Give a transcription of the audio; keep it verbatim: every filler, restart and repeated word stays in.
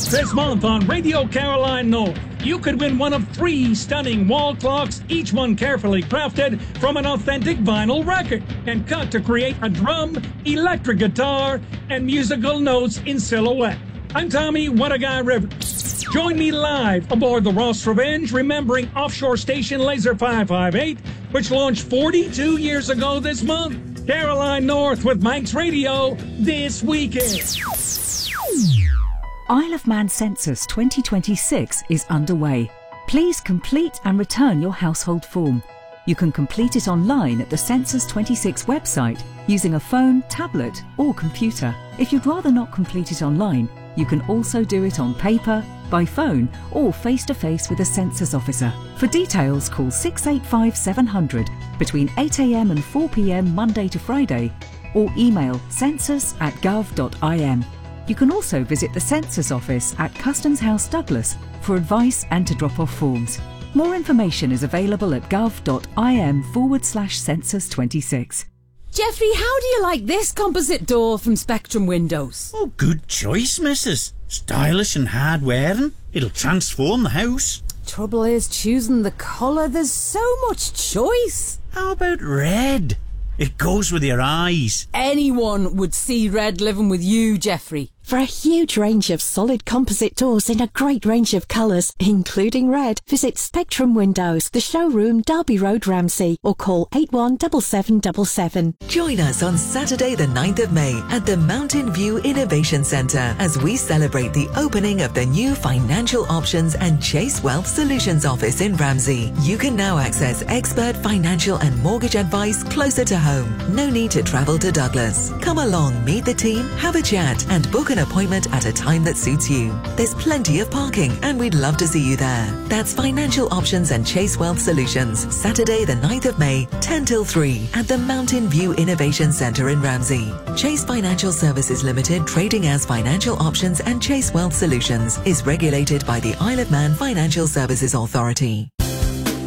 This month on Radio Caroline North, you could win one of three stunning wall clocks, each one carefully crafted from an authentic vinyl record and cut to create a drum, electric guitar, and musical notes in silhouette. I'm Tommy What a Guy Rivers. Join me live aboard the Ross Revenge, remembering offshore station Laser five five eight, which launched forty-two years ago this month. Caroline North with Manx Radio this weekend. Isle of Man Census twenty twenty-six is underway. Please complete and return your household form. You can complete it online at the Census twenty-six website using a phone, tablet or computer. If you'd rather not complete it online, you can also do it on paper, by phone or face-to-face with a census officer. For details, call six eight five seven hundred between eight a m and four p m Monday to Friday or email census at gov dot i m. You can also visit the Census Office at Customs House Douglas for advice and to drop off forms. More information is available at gov dot i m forward slash census twenty-six. Jeffrey, how do you like this composite door from Spectrum Windows? Oh, good choice, missus. Stylish and hard-wearing. It'll transform the house. Trouble is choosing the colour. There's so much choice. How about red? It goes with your eyes. Anyone would see red living with you, Jeffrey. For a huge range of solid composite doors in a great range of colours, including red, visit Spectrum Windows, the showroom, Derby Road, Ramsey, or call eight one seven seven seven seven. Join us on Saturday the ninth of May at the Mountain View Innovation Centre as we celebrate the opening of the new Financial Options and Chase Wealth Solutions office in Ramsey. You can now access expert financial and mortgage advice closer to home. No need to travel to Douglas. Come along, meet the team, have a chat and book an appointment at a time that suits you. There's plenty of parking and we'd love to see you there. That's Financial Options and Chase Wealth Solutions, Saturday the ninth of May, ten till three at the Mountain View Innovation Centre in Ramsey. Chase Financial Services Limited, trading as Financial Options and Chase Wealth Solutions, is regulated by the Isle of Man Financial Services Authority.